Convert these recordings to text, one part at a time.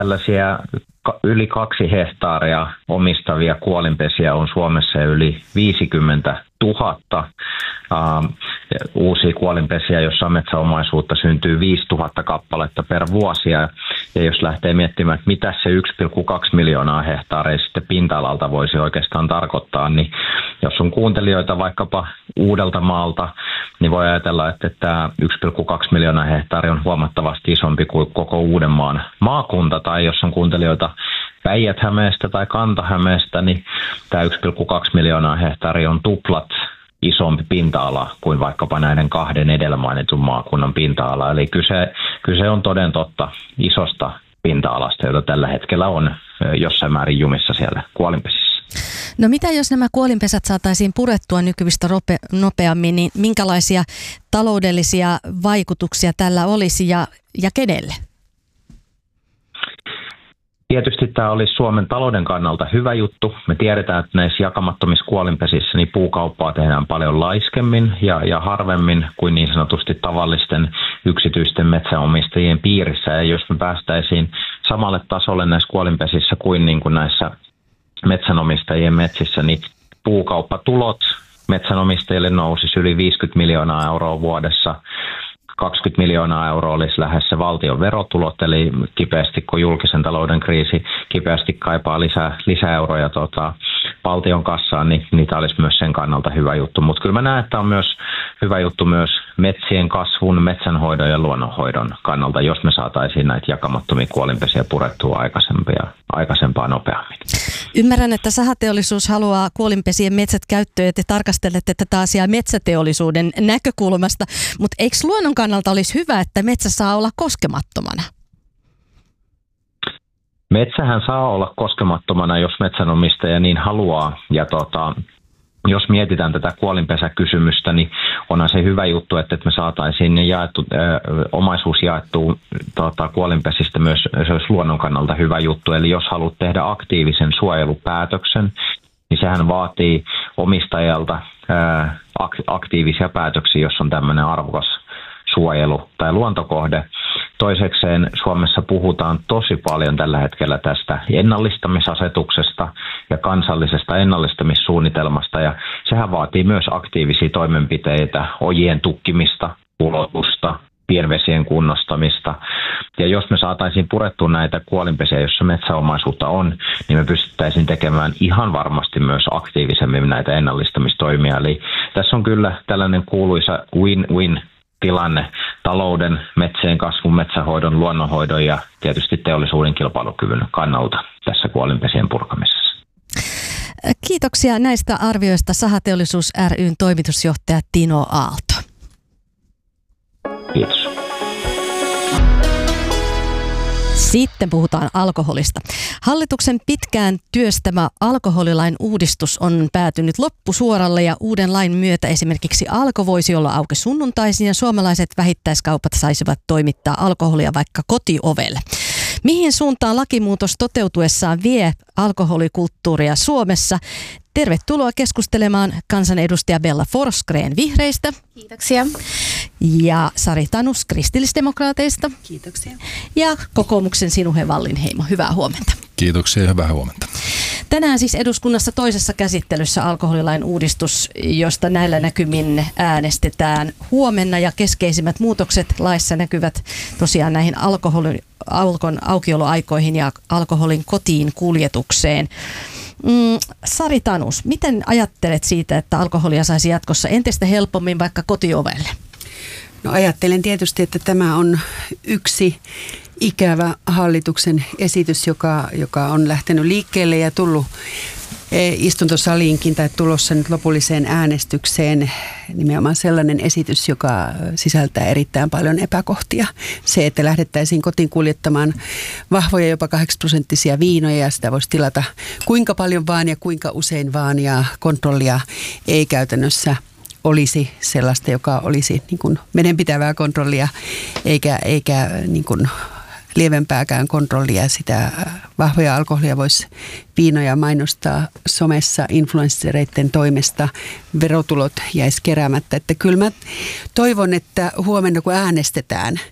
tällaisia yli 2 hehtaaria omistavia kuolinpesiä on Suomessa yli 50 000. Uusia kuolinpesiä, jossa metsäomaisuutta syntyy 5 000 kappaletta per vuosi. Ja jos lähtee miettimään, että mitä se 1,2 miljoonaa hehtaaria sitten pinta-alalta voisi oikeastaan tarkoittaa, niin jos on kuuntelijoita vaikkapa Uudeltamaalta, niin voi ajatella, että tämä 1,2 miljoonaa hehtaaria on huomattavasti isompi kuin koko Uudenmaan maakunta, tai jos on kuuntelijoita Päijät-Hämeestä tai Kanta-Hämeestä, niin tämä 1,2 miljoonaa hehtaaria on tuplat isompi pinta-ala kuin vaikkapa näiden 2 edellä mainitun maakunnan pinta-ala. Eli kyse on toden totta isosta pinta-alasta, jota tällä hetkellä on jossain määrin jumissa siellä kuolinpesissä. No mitä jos nämä kuolinpesät saataisiin purettua nykyistä nopeammin, niin minkälaisia taloudellisia vaikutuksia tällä olisi ja kenelle? Tietysti tämä olisi Suomen talouden kannalta hyvä juttu. Me tiedetään, että näissä jakamattomissa kuolinpesissä niin puukauppaa tehdään paljon laiskemmin ja harvemmin kuin niin sanotusti tavallisten yksityisten metsäomistajien piirissä. Ja jos me päästäisiin samalle tasolle näissä kuolinpesissä kuin, näissä metsänomistajien metsissä, niin puukauppatulot metsänomistajille nousisi yli 50 miljoonaa euroa vuodessa. 20 miljoonaa euroa olisi lähes se valtion verotulot, eli kipeästi kun julkisen talouden kriisi kipeästi kaipaa lisää euroja valtion kassaan, niin tämä olisi myös sen kannalta hyvä juttu. Mutta kyllä mä näen, että on myös hyvä juttu myös metsien kasvun, metsänhoidon ja luonnonhoidon kannalta, jos me saataisiin näitä jakamattomia kuolinpesiä purettua aikaisempaa nopeammin. Ymmärrän, että sahateollisuus haluaa kuolinpesien metsät käyttöön ja te tarkastelette tätä asiaa metsäteollisuuden näkökulmasta, mutta eikö luonnon kannalta olisi hyvä, että metsä saa olla koskemattomana? Metsähän saa olla koskemattomana, jos metsänomistaja niin haluaa. Ja jos mietitään tätä kuolinpesäkysymystä, niin onhan se hyvä juttu, että me saataisiin omaisuus jaettua kuolinpesistä myös, se olisi luonnon kannalta hyvä juttu. Eli jos haluat tehdä aktiivisen suojelupäätöksen, niin sehän vaatii omistajalta aktiivisia päätöksiä, jos on tämmöinen arvokas suojelu tai luontokohde. Toisekseen Suomessa puhutaan tosi paljon tällä hetkellä tästä ennallistamisasetuksesta ja kansallisesta ennallistamissuunnitelmasta, ja sehän vaatii myös aktiivisia toimenpiteitä, ojien tukkimista, ulotusta, pienvesien kunnostamista. Ja jos me saataisiin purettua näitä kuolinpesiä, joissa metsäomaisuutta on, niin me pystyttäisiin tekemään ihan varmasti myös aktiivisemmin näitä ennallistamistoimia. Eli tässä on kyllä tällainen kuuluisa win-win tilanne talouden, metsien kasvun, metsähoidon, luonnonhoidon ja tietysti teollisuuden kilpailukyvyn kannalta tässä kuolinpesien purkamisessa. Kiitoksia näistä arvioista Sahateollisuus ry:n toimitusjohtaja Tino Aalto. Kiitos. Sitten puhutaan alkoholista. Hallituksen pitkään työstämä alkoholilain uudistus on päätynyt loppusuoralle ja uuden lain myötä esimerkiksi Alko voisi olla auki sunnuntaisin ja suomalaiset vähittäiskaupat saisivat toimittaa alkoholia vaikka kotiovelle. Mihin suuntaan lakimuutos toteutuessaan vie alkoholikulttuuria Suomessa? Tervetuloa keskustelemaan kansanedustaja Bella Forsgrén Vihreistä. Kiitoksia. Ja Sari Tanus kristillisdemokraateista. Kiitoksia. Ja kokoomuksen Sinuhe Wallinheimo. Hyvää huomenta. Kiitoksia ja hyvää huomenta. Tänään siis eduskunnassa toisessa käsittelyssä alkoholilain uudistus, josta näillä näkymin äänestetään huomenna. Ja keskeisimmät muutokset laissa näkyvät tosiaan näihin alkon aukioloaikoihin ja alkoholin kotiin kuljetukseen. Sari Tanus, miten ajattelet siitä, että alkoholia saisi jatkossa entistä helpommin vaikka kotiovelle? No ajattelen tietysti, että tämä on yksi ikävä hallituksen esitys, joka on lähtenyt liikkeelle ja tullut istuntosaliinkin tai tulossa nyt lopulliseen äänestykseen. Nimenomaan sellainen esitys, joka sisältää erittäin paljon epäkohtia. Se, että lähdettäisiin kotiin kuljettamaan vahvoja jopa 8% viinoja ja sitä voisi tilata kuinka paljon vaan ja kuinka usein vaan ja kontrollia ei käytännössä olisi sellaista, joka olisi niin kuin vedenpitävää kontrollia eikä niin kuin lievempääkään kontrollia. Sitä vahvoja alkoholia voisi viinoja mainostaa somessa influenssereiden toimesta, verotulot jäisi keräämättä. Että kyllä mä toivon, että huomenna kun äänestetään,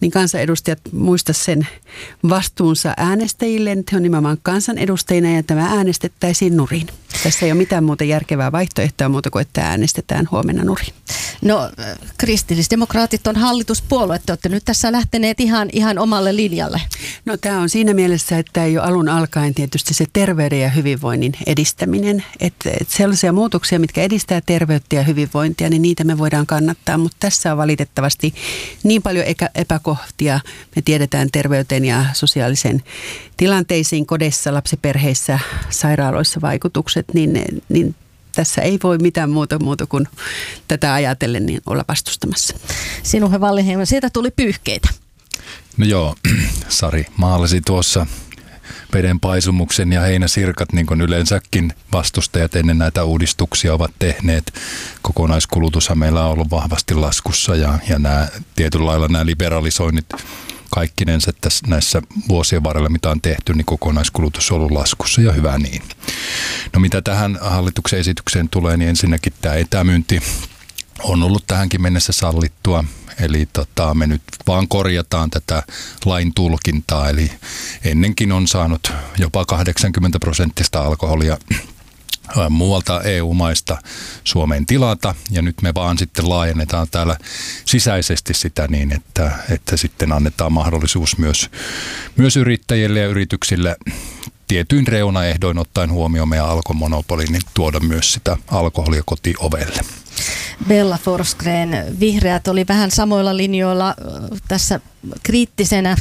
niin kansanedustajat muista sen vastuunsa äänestäjille, että he on nimenomaan kansanedustajina ja tämä äänestettäisiin nurin. Tässä ei ole mitään muuta järkevää vaihtoehtoa muuta kuin, että äänestetään huomenna nurin. No kristillisdemokraatit on hallituspuolue, te olette nyt tässä lähteneet ihan omalle linjalle. No tämä on siinä mielessä, että ei ole alun alkaen tietysti se terveyden ja hyvinvoinnin edistäminen. Että sellaisia muutoksia, mitkä edistää terveyttä ja hyvinvointia, niin niitä me voidaan kannattaa. Mutta tässä on valitettavasti niin paljon epäkohtia. Me tiedetään terveyteen ja sosiaalisen tilanteisiin kodeissa, lapsiperheissä, sairaaloissa vaikutukset, niin tässä ei voi mitään muuta kuin tätä ajatellen niin olla vastustamassa. Sinuhe Wallinheimo, siitä tuli pyyhkeitä. No joo, Sari maalasi tuossa vedenpaisumuksen ja heinäsirkat, niin kuin yleensäkin vastustajat ennen näitä uudistuksia ovat tehneet. Kokonaiskulutushan meillä on ollut vahvasti laskussa ja nämä, tietyllä lailla nämä liberalisoinnit kaikkinensa näissä vuosien varrella, mitä on tehty, niin kokonaiskulutus on ollut laskussa ja hyvä niin. No mitä tähän hallituksen esitykseen tulee, niin ensinnäkin tämä etämyynti on ollut tähänkin mennessä sallittua. Eli me nyt vaan korjataan tätä lain tulkintaa, eli ennenkin on saanut jopa 80% alkoholia muualta EU-maista Suomeen tilata, ja nyt me vaan sitten laajennetaan täällä sisäisesti sitä niin, että sitten annetaan mahdollisuus myös yrittäjille ja yrityksille tietyin reunaehdoin ottaen huomioon meidän alkomonopolin, niin tuoda myös sitä alkoholia kotiovelle. Bella Forsgren, vihreät oli vähän samoilla linjoilla tässä kriittisenä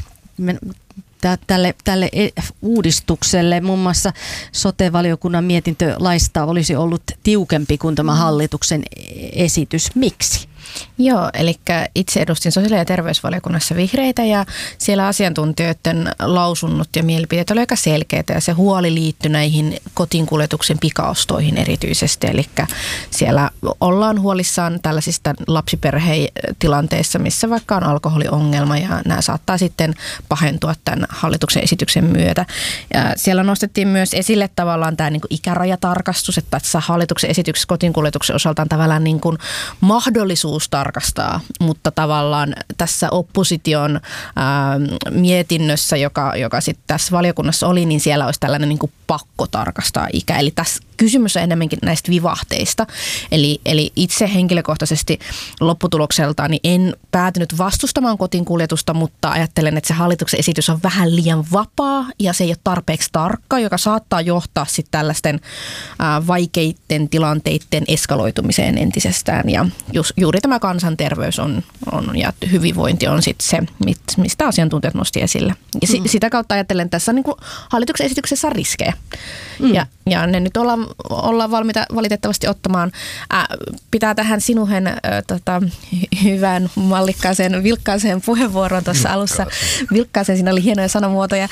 tälle uudistukselle. Muun muassa sote-valiokunnan mietintö laista olisi ollut tiukempi kuin tämä hallituksen esitys. Miksi? Joo, eli itse edustin sosiaali- ja terveysvaliokunnassa vihreitä ja siellä asiantuntijoiden lausunnot ja mielipiteet oli aika selkeitä ja se huoli liittyi näihin kotiinkuljetuksen pikaostoihin erityisesti. Eli siellä ollaan huolissaan tällaisista lapsiperhetilanteissa, missä vaikka on alkoholiongelma ja nämä saattaa sitten pahentua tämän hallituksen esityksen myötä. Ja siellä nostettiin myös esille tavallaan tämä niin kuin ikärajatarkastus, että tässä hallituksen esityksessä kotiinkuljetuksen osalta on tavallaan niin kuin mahdollisuus tarkastaa, mutta tavallaan tässä opposition mietinnössä, joka sitten tässä valiokunnassa oli, niin siellä olisi tällainen niin kuin pakko tarkastaa ikä. Eli tässä kysymys on enemmänkin näistä vivahteista. Eli itse henkilökohtaisesti lopputulokseltaan niin en päätynyt vastustamaan kotiinkuljetusta, mutta ajattelen, että se hallituksen esitys on vähän liian vapaa ja se ei ole tarpeeksi tarkka, joka saattaa johtaa sitten tällaisten vaikeiden tilanteiden eskaloitumiseen entisestään. Ja juuri tämä kansanterveys on ja hyvinvointi on sitten se, mistä asiantuntijat nosti esille. Ja sitä kautta ajattelen, että tässä on niin kuin hallituksen esityksessä on riskejä. Ja ne nyt ollaan valmiita valitettavasti ottamaan. Pitää tähän Sinuhen hyvän mallikkaaseen, vilkkaaseen puheenvuoroon tuossa alussa. Vilkkaaseen, siinä oli hienoja sanamuotoja.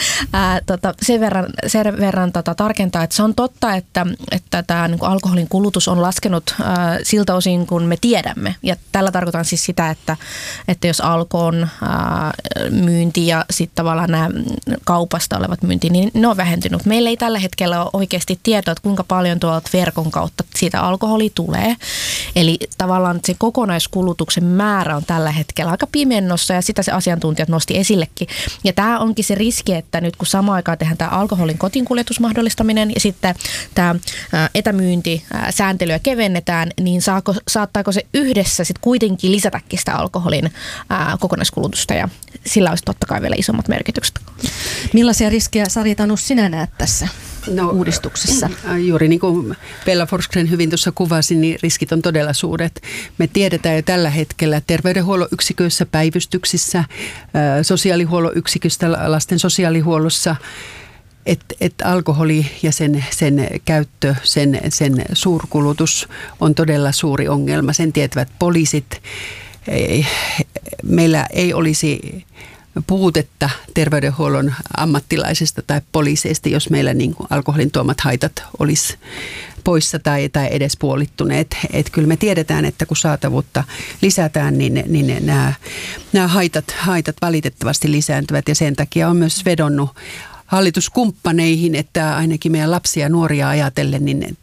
Sen verran tarkentaa, että se on totta, että tämä niin kuin alkoholin kulutus on laskenut siltä osin, kun me tiedämme. Ja tällä tarkoitan siis sitä, että jos Alkon myynti ja sitten tavallaan nämä kaupasta olevat myynti, niin ne on vähentynyt. Meillä ei tällä hetkellä ole oikeasti tietoa, että kuinka paljon tuolta verkon kautta siitä alkoholia tulee. Eli tavallaan se kokonaiskulutuksen määrä on tällä hetkellä aika pimennossa ja sitä se asiantuntijat nosti esillekin. Ja tämä onkin se riski, että nyt kun samaan aikaan tehdään tämä alkoholin kotiinkuljetusmahdollistaminen ja sitten tämä etämyynti sääntelyä kevennetään, niin saattaako se yhdessä sitten kuitenkin lisätäkin sitä alkoholin kokonaiskulutusta ja sillä olisi totta kai vielä isommat merkitykset. Millaisia riskejä, Sari Tanus, sinä näet tässä uudistuksessa? Juuri niin kuin Bella Forsgren hyvin tuossa kuvasi, niin riskit on todella suuret. Me tiedetään jo tällä hetkellä terveydenhuollon yksiköissä, päivystyksissä, sosiaalihuollon yksikössä, lasten sosiaalihuollossa, että alkoholi ja sen käyttö, sen suurkulutus on todella suuri ongelma. Sen tietävät poliisit. Meillä ei olisi puutetta terveydenhuollon ammattilaisista tai poliiseista, jos meillä niin kuin alkoholin tuomat haitat olisi poissa tai edes puolittuneet. Että kyllä me tiedetään, että kun saatavuutta lisätään, niin nämä haitat valitettavasti lisääntyvät ja sen takia on myös vedonnut hallituskumppaneihin, että ainakin meidän lapsia ja nuoria ajatellen, niin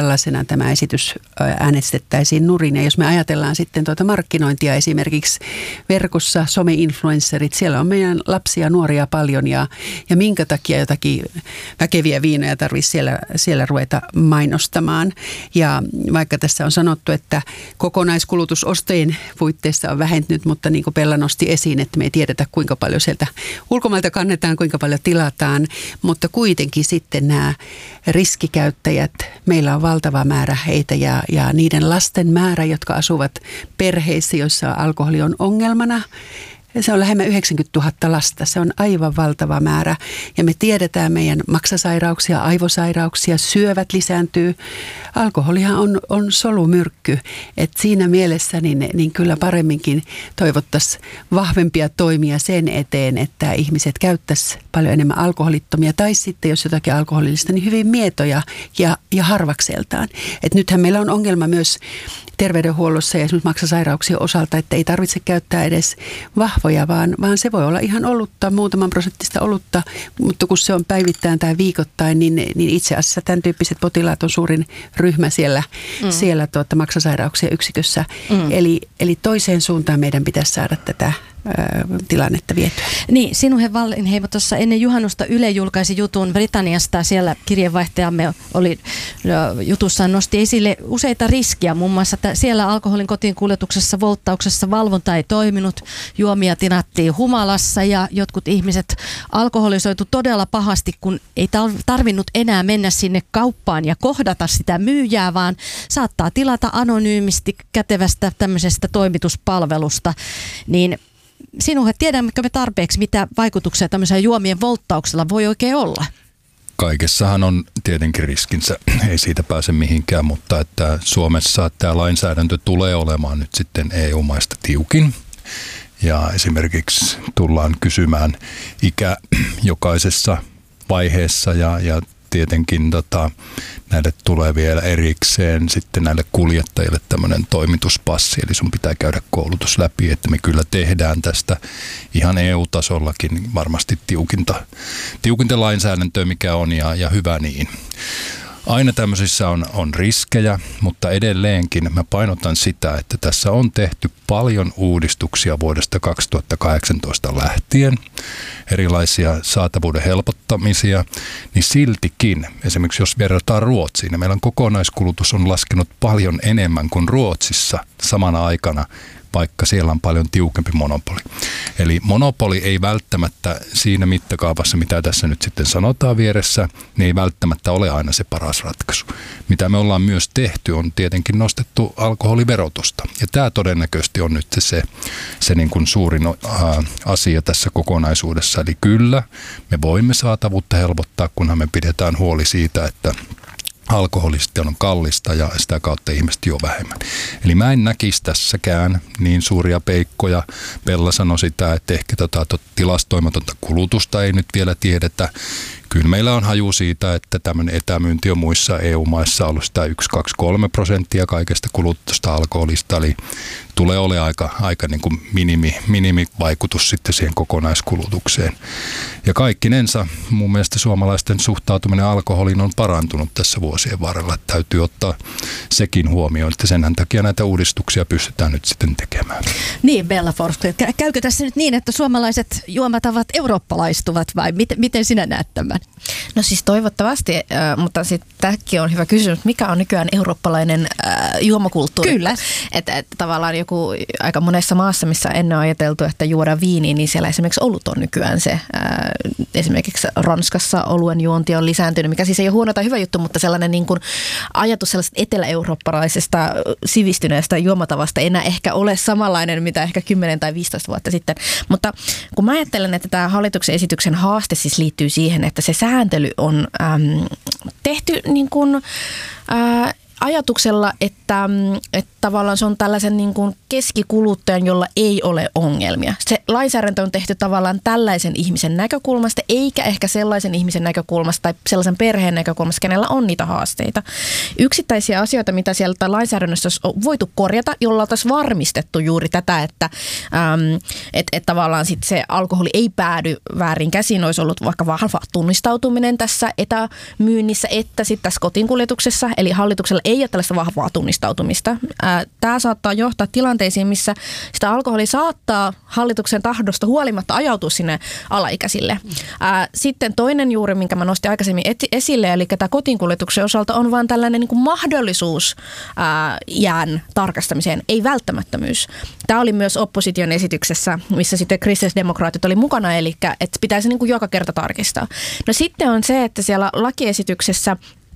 tämä esitys äänestettäisiin nurin. Ja jos me ajatellaan sitten markkinointia esimerkiksi verkossa, some-influencerit, siellä on meidän lapsia ja nuoria paljon ja minkä takia jotakin väkeviä viinoja tarvitsisi siellä ruveta mainostamaan. Ja vaikka tässä on sanottu, että kokonaiskulutus ostojen puitteissa on vähentynyt, mutta niin kuin Bella nosti esiin, että me ei tiedetä kuinka paljon sieltä ulkomailta kannetaan, kuinka paljon tilataan, mutta kuitenkin sitten nämä riskikäyttäjät, meillä on valtava määrä heitä ja niiden lasten määrä, jotka asuvat perheissä, joissa alkoholi on ongelmana. Se on lähemmän 90 000 lasta. Se on aivan valtava määrä. Ja me tiedetään meidän maksasairauksia, aivosairauksia, syövät lisääntyy. Alkoholihan on solumyrkky. Et siinä mielessä niin kyllä paremminkin toivottaisiin vahvempia toimia sen eteen, että ihmiset käyttäisi paljon enemmän alkoholittomia. Tai sitten jos jotakin alkoholillista, niin hyvin mietoja ja harvakseltaan. Et nythän meillä on ongelma myös terveydenhuollossa ja esimerkiksi maksasairauksien osalta, että ei tarvitse käyttää edes vahvoja, vaan se voi olla ihan olutta, muutaman prosenttista olutta, mutta kun se on päivittäin tai viikoittain, niin itse asiassa tämän tyyppiset potilaat on suurin ryhmä siellä maksasairauksien yksikössä. Eli toiseen suuntaan meidän pitäisi saada tätä tilannetta vietyä. Niin, Sinuhe Wallinheimo tuossa ennen juhannusta Yle julkaisi jutun Britanniasta. Siellä kirjeenvaihtajamme oli jutussaan nosti esille useita riskiä, muun muassa että siellä alkoholin kotiin kuljetuksessa, volttauksessa valvonta ei toiminut, juomia tinattiin humalassa ja jotkut ihmiset alkoholisoitu todella pahasti, kun ei tarvinnut enää mennä sinne kauppaan ja kohdata sitä myyjää, vaan saattaa tilata anonyymisti kätevästä tämmöisestä toimituspalvelusta, niin Sinuhe, tiedämmekö me tarpeeksi, mitä vaikutuksia tämmöisellä juomien volttauksella voi oikein olla? Kaikessahan on tietenkin riskinsä, ei siitä pääse mihinkään, mutta että Suomessa tämä lainsäädäntö tulee olemaan nyt sitten EU-maista tiukin. Ja esimerkiksi tullaan kysymään ikä jokaisessa vaiheessa ja tietenkin näille tulee vielä erikseen sitten näille kuljettajille tämmöinen toimituspassi, eli sun pitää käydä koulutus läpi, että me kyllä tehdään tästä ihan EU-tasollakin varmasti tiukinta lainsäädäntöä, mikä on ja hyvä niin. Aina tämmöisissä on riskejä, mutta edelleenkin mä painotan sitä, että tässä on tehty paljon uudistuksia vuodesta 2018 lähtien, erilaisia saatavuuden helpottamisia, niin siltikin, esimerkiksi jos verrataan Ruotsiin, niin meillä kokonaiskulutus on laskenut paljon enemmän kuin Ruotsissa samana aikana, vaikka siellä on paljon tiukempi monopoli. Eli monopoli ei välttämättä siinä mittakaavassa, mitä tässä nyt sitten sanotaan vieressä, niin ei välttämättä ole aina se paras ratkaisu. Mitä me ollaan myös tehty, on tietenkin nostettu alkoholiverotusta. Ja tämä todennäköisesti on nyt se niin kuin suurin asia tässä kokonaisuudessa. Eli kyllä, me voimme saatavuutta helpottaa, kunhan me pidetään huoli siitä, että alkoholista on kallista ja sitä kautta ihmiset juo vähemmän. Eli mä en näkisi tässäkään niin suuria peikkoja. Bella sanoi sitä, että ehkä tilastoimatonta kulutusta ei nyt vielä tiedetä. Kyllä meillä on haju siitä, että tämmöinen etämyynti on muissa EU-maissa ollut sitä 1-2-3% kaikesta kulutusta alkoholista, eli tulee olemaan aika niin kuin minimivaikutus sitten siihen kokonaiskulutukseen. Ja kaikkinensa mun mielestä suomalaisten suhtautuminen alkoholiin on parantunut tässä vuosien varrella, että täytyy ottaa sekin huomioon, että sen takia näitä uudistuksia pystytään nyt sitten tekemään. Niin, Bella Forsgren, käykö tässä nyt niin, että suomalaiset juomatavat eurooppalaistuvat vai miten sinä näet tämän? No siis toivottavasti, mutta sitten tämäkin on hyvä kysymys, mikä on nykyään eurooppalainen juomakulttuuri? Kyllä. Että tavallaan joku aika monessa maassa, missä ennen on ajateltu, että juodaan viiniä, niin siellä esimerkiksi olut on nykyään se. Esimerkiksi Ranskassa oluen juonti on lisääntynyt, mikä siis ei ole huono tai hyvä juttu, mutta sellainen niin kuin ajatus sellaisesta etelä-eurooppalaisesta sivistyneestä juomatavasta ei enää ehkä ole samanlainen, mitä ehkä 10 tai 15 vuotta sitten. Mutta kun mä ajattelen, että tämä hallituksen esityksen haaste siis liittyy siihen, että se sääntely on tehty niin kuin ajatuksella, että tavallaan se on tällaisen niin kuin keskikuluttajan, jolla ei ole ongelmia. Se lainsäädäntö on tehty tavallaan tällaisen ihmisen näkökulmasta, eikä ehkä sellaisen ihmisen näkökulmasta tai sellaisen perheen näkökulmasta, kenellä on niitä haasteita. Yksittäisiä asioita, mitä sieltä lainsäädännössä on voitu korjata, jolla oltaisiin varmistettu juuri tätä, että tavallaan sit se alkoholi ei päädy väärin käsiin, olisi ollut vaikka vahva tunnistautuminen tässä etämyynnissä, että sitten tässä kotiinkuljetuksessa, eli hallituksella ei ole tällaista vahvaa tunnistautumista. Tämä saattaa johtaa tilanteisiin, missä sitä alkoholia saattaa hallituksen tahdosta huolimatta ajautua sinne alaikäisille. Sitten toinen juuri, minkä mä nostin aikaisemmin esille, eli tämä kotiinkuljetuksen osalta on vain tällainen niin kuin mahdollisuus jään tarkastamiseen, ei välttämättömyys. Tämä oli myös opposition esityksessä, missä sitten kristillisdemokraatit oli mukana, eli että pitäisi niin kuin joka kerta tarkistaa. No sitten on se, että siellä lakiesityksessä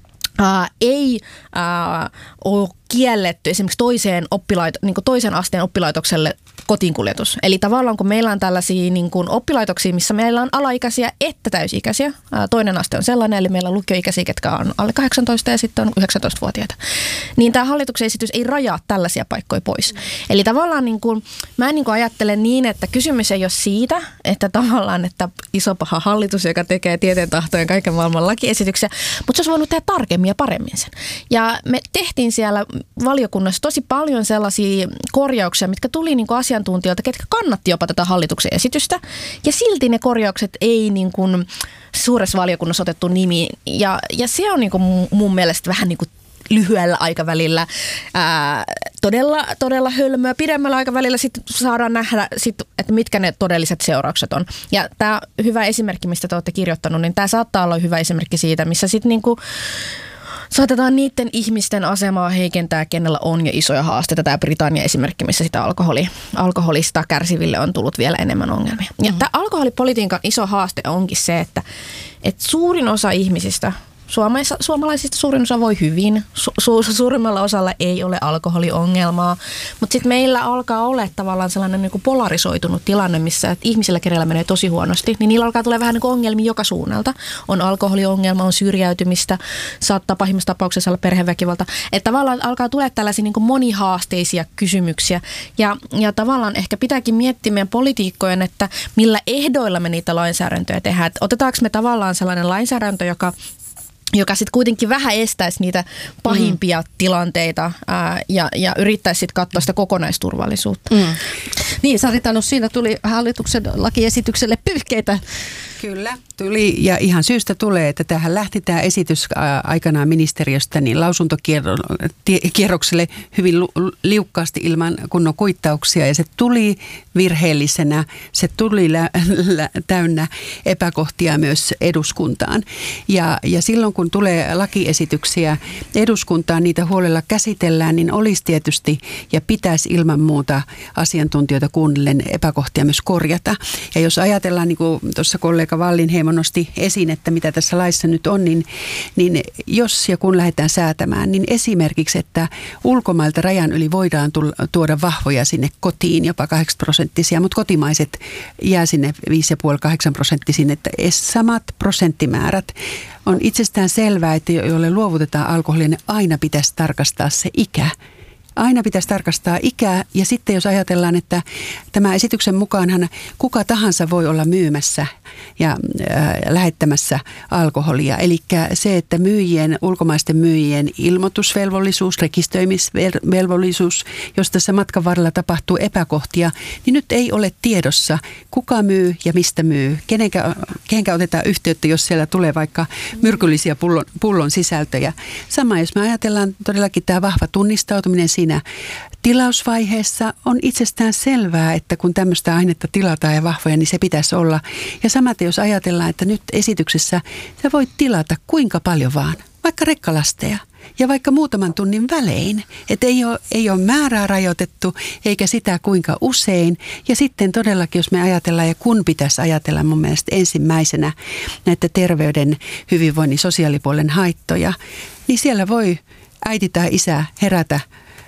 ei ole kielletty esimerkiksi toisen asteen oppilaitokselle kotiinkuljetus. Eli tavallaan kun meillä on tällaisia niin kuin oppilaitoksia, missä meillä on alaikäisiä että täysi-ikäisiä. Toinen aste on sellainen, eli meillä on lukioikäisiä, ketkä on alle 18 ja sitten on 19-vuotiaita. Niin tämä hallituksen esitys ei rajaa tällaisia paikkoja pois. Eli tavallaan niin kuin, mä en niin kuin ajattelen niin, että kysymys ei ole siitä, että tavallaan, että iso paha hallitus, joka tekee tieteen tahtojen kaiken maailman lakiesityksiä, mutta se olisi voinut tehdä tarkemmin ja paremmin sen. Ja me tehtiin siellä valiokunnassa tosi paljon sellaisia korjauksia, mitkä tuli niin kuin asiantuntijoilta, ketkä kannatti jopa tätä hallituksen esitystä. Ja silti ne korjaukset ei niin kuin suuressa valiokunnassa otettu nimi. Ja se on niin kuin mun mielestä vähän niin kuin lyhyellä aikavälillä todella hölmöä. Pidemmällä aikavälillä sit saadaan nähdä, että mitkä ne todelliset seuraukset on. Ja tämä hyvä esimerkki, mistä te olette kirjoittanut, niin tämä saattaa olla hyvä esimerkki siitä, missä sitten niinku saatetaan niiden ihmisten asemaa heikentää, kenellä on jo isoja haasteita. Tämä Britannia esimerkki, missä sitä alkoholista kärsiville on tullut vielä enemmän ongelmia. Ja tämä alkoholipolitiikan iso haaste onkin se, että suurin osa ihmisistä, suomalaisista suurin osa voi hyvin, suurimmalla osalla ei ole alkoholiongelmaa, mutta sitten meillä alkaa olla tavallaan sellainen niin kuin polarisoitunut tilanne, missä että ihmisillä, kenellä menee tosi huonosti, niin niillä alkaa tulla vähän niin kuin ongelmia joka suunnalta. On alkoholiongelma, on syrjäytymistä, saattaa pahimmassa tapauksessa olla perheväkivalta. Että tavallaan alkaa tulla tällaisia niin kuin monihaasteisia kysymyksiä ja tavallaan ehkä pitääkin miettiä meidän poliitikkojen, että millä ehdoilla me niitä lainsäädäntöjä tehdään. Että otetaanko me tavallaan sellainen lainsäädäntö, joka sitten kuitenkin vähän estäisi niitä pahimpia tilanteita ja yrittäisi sitten katsoa sitä kokonaisturvallisuutta. Niin, Sari Tanus, siinä tuli hallituksen lakiesitykselle pyyhkeitä. Kyllä, tuli ja ihan syystä tulee, että tähän lähti tämä esitys aikanaan ministeriöstä niin lausuntokierrokselle hyvin liukkaasti ilman kunnon kuittauksia ja se tuli virheellisenä, se tuli täynnä epäkohtia myös eduskuntaan ja silloin kun tulee lakiesityksiä eduskuntaan, niitä huolella käsitellään, niin olisi tietysti ja pitäisi ilman muuta asiantuntijoita kuunnellen epäkohtia myös korjata. Ja jos ajatellaan, niin kuin tuossa kollega Wallinheimo nosti esiin, että mitä tässä laissa nyt on, niin jos ja kun lähdetään säätämään, niin esimerkiksi, että ulkomailta rajan yli voidaan tuoda vahvoja sinne kotiin, jopa 8%, mutta kotimaiset jää sinne 5,5-8%, että samat prosenttimäärät. On itsestään selvää, että jolle luovutetaan alkoholia, niin aina pitäisi tarkastaa se ikä. Aina pitäisi tarkastaa ikää ja sitten jos ajatellaan, että tämä esityksen mukaanhan kuka tahansa voi olla myymässä ja lähettämässä alkoholia. Eli se, että ulkomaisten myyjien ilmoitusvelvollisuus, rekisteröimisvelvollisuus, jos tässä matkan varrella tapahtuu epäkohtia, niin nyt ei ole tiedossa, kuka myy ja mistä myy. Kehenkä otetaan yhteyttä, jos siellä tulee vaikka myrkyllisiä pullon sisältöjä. Sama, jos me ajatellaan todellakin tämä vahva tunnistautuminen siinä tilausvaiheessa on itsestään selvää, että kun tämmöistä ainetta tilataan ja vahvoja, niin se pitäisi olla. Ja samaten jos ajatellaan, että nyt esityksessä sä voit tilata kuinka paljon vaan, vaikka rekkalasteja ja vaikka muutaman tunnin välein. Että ei ole määrää rajoitettu eikä sitä kuinka usein. Ja sitten todellakin, jos me ajatellaan ja kun pitäisi ajatella mun mielestä ensimmäisenä näitä terveyden, hyvinvoinnin, sosiaalipuolen haittoja, niin siellä voi äiti tai isä herätä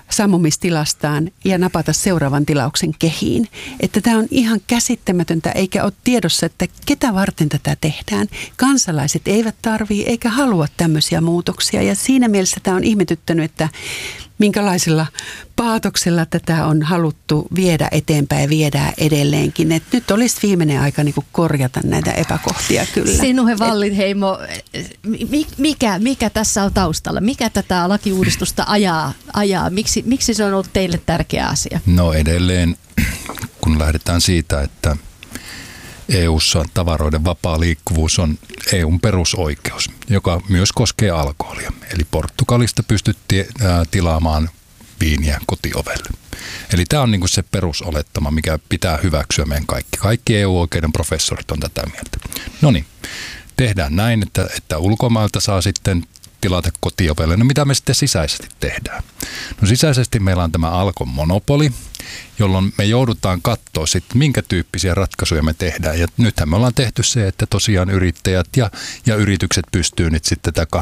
sammumistilastaan ja napata seuraavan tilauksen kehiin. Että tämä on ihan käsittämätöntä, eikä ole tiedossa, että ketä varten tätä tehdään. Kansalaiset eivät tarvitse eikä halua tämmöisiä muutoksia, ja siinä mielessä tämä on ihmetyttänyt, että minkälaisella paatoksella tätä on haluttu viedä eteenpäin ja viedään edelleenkin. Et nyt olisi viimeinen aika niin kuin korjata näitä epäkohtia kyllä. Sinuhe Wallinheimo, mikä tässä on taustalla? Mikä tätä lakiuudistusta ajaa? Miksi se on ollut teille tärkeä asia? No edelleen, kun lähdetään siitä, että EU:ssa tavaroiden vapaa liikkuvuus on EU:n perusoikeus, joka myös koskee alkoholia. Eli Portugalista pystyt tilaamaan viiniä kotiovelle. Eli tämä on niin kuin se perusolettama, mikä pitää hyväksyä meidän kaikki. Kaikki EU-oikeuden professorit on tätä mieltä. No niin, tehdään näin, että ulkomailta saa sitten tilata kotiovelle. No mitä me sitten sisäisesti tehdään? No sisäisesti meillä on tämä Alkon monopoli, jolloin me joudutaan katsoa sitten, minkä tyyppisiä ratkaisuja me tehdään. Ja nythän me ollaan tehty se, että tosiaan yrittäjät ja yritykset pystyy nyt sitten tätä